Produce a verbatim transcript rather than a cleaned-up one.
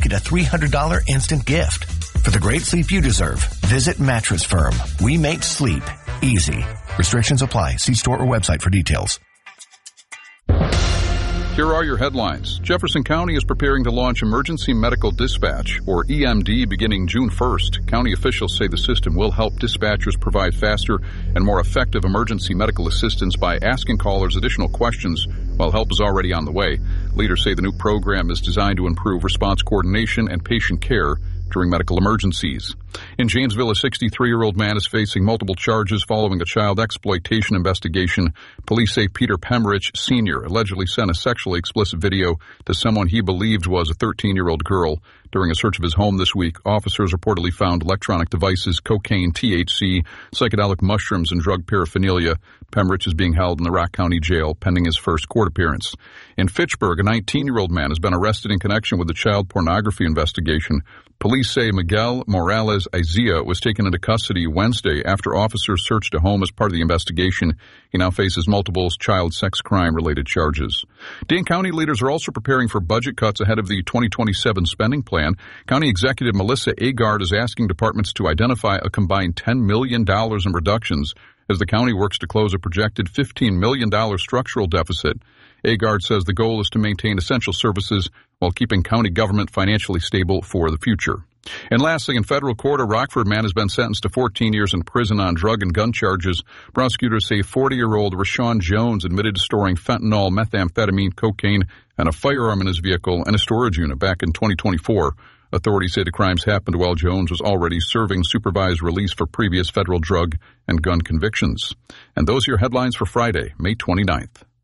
get a three hundred dollars instant gift. For the great sleep you deserve, visit Mattress Firm. We make sleep easy. Restrictions apply. See store or website for details. Here are your headlines. Jefferson County is preparing to launch Emergency Medical Dispatch, or E M D, beginning June first. County officials say the system will help dispatchers provide faster and more effective emergency medical assistance by asking callers additional questions while help is already on the way. Leaders say the new program is designed to improve response coordination and patient care during medical emergencies. In Janesville, a sixty-three-year-old man is facing multiple charges following a child exploitation investigation. Police say Peter Pemrich, Senior allegedly sent a sexually explicit video to someone he believed was a thirteen-year-old girl. During a search of his home this week, officers reportedly found electronic devices, cocaine, T H C, psychedelic mushrooms, and drug paraphernalia. Pemrich is being held in the Rock County Jail pending his first court appearance. In Fitchburg, a nineteen-year-old man has been arrested in connection with the child pornography investigation. Police say Miguel Morales Izia was taken into custody Wednesday after officers searched a home as part of the investigation. He now faces multiple child sex crime-related charges. Dane County leaders are also preparing for budget cuts ahead of the twenty twenty-seven spending plan. County Executive Melissa Agard is asking departments to identify a combined ten million dollars in reductions as the county works to close a projected fifteen million dollars structural deficit. Agard says the goal is to maintain essential services while keeping county government financially stable for the future. And lastly, in federal court, a Rockford man has been sentenced to fourteen years in prison on drug and gun charges. Prosecutors say forty-year-old Rashawn Jones admitted to storing fentanyl, methamphetamine, cocaine, and a firearm in his vehicle and a storage unit back in twenty twenty-four. Authorities say the crimes happened while Jones was already serving supervised release for previous federal drug and gun convictions. And those are your headlines for Friday, May twenty-ninth.